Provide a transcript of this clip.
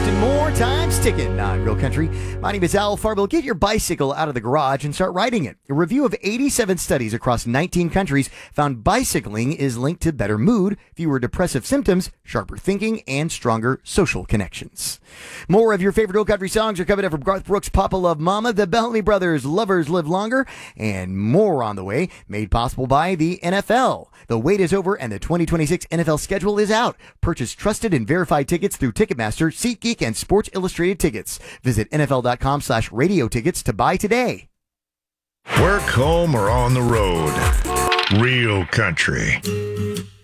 and more time's ticking on Real Country. My name is Al Farbill. Get your bicycle out of the garage and start riding it. A review of 87 studies across 19 countries found bicycling is linked to better mood, fewer depressive symptoms, sharper thinking, and stronger social connections. More of your favorite Real Country songs are coming up from Garth Brooks' Papa Love Mama, the Bellamy Brothers' Lovers Live Longer, and more on the way, made possible by the NFL. The wait is over and the 2026 NFL schedule is out. Purchase trusted and verified tickets through Ticketmaster, SeatGeek, and Sports Illustrated Tickets. Visit NFL.com/radio tickets to buy today. Work, home, or on the road. Real Country.